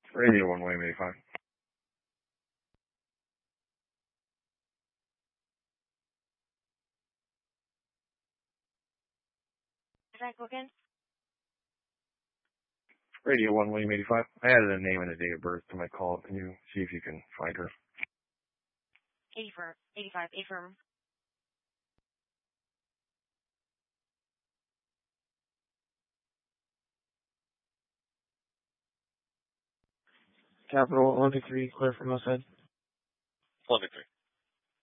Radio 1 William 85. Can I go again? Radio 1 William 85. I added a name and a date of birth to my call. Can you see if you can find her? 85, affirm. Capital 123, clear from outside. 123.